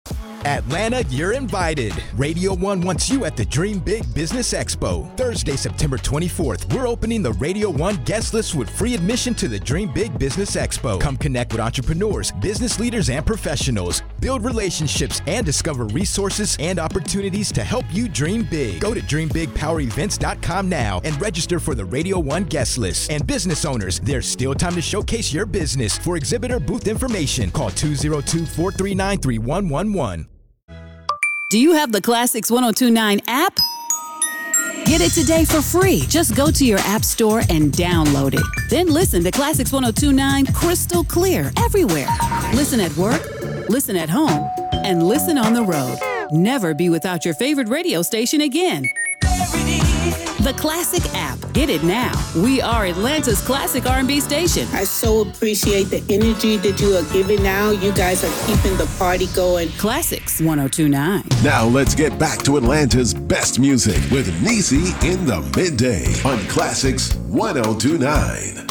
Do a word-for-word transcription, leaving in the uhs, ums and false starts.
Atlanta, you're invited. Radio One wants you at the Dream Big Business Expo. Thursday, September twenty-fourth, we're opening the Radio One guest list with free admission to the Dream Big Business Expo. Come connect with entrepreneurs, business leaders, and professionals. Build relationships and discover resources and opportunities to help you dream big. Go to dream big power events dot com now and register for the Radio One guest list. And business owners, there's still time to showcase your business. For exhibitor booth information, call two oh two, four three nine, three one one one. Do you have the Classics one oh two point nine app? Get it today for free. Just go to your app store and download it. Then listen to Classics one oh two point nine crystal clear everywhere. Listen at work, listen at home, and listen on the road. Never be without your favorite radio station again. The Classic app. Get it now. We are Atlanta's classic R and B station. I so appreciate the energy that you are giving now. You guys are keeping the party going. Classics one oh two point nine. Now let's get back to Atlanta's best music with Niecy in the midday on Classics one oh two point nine.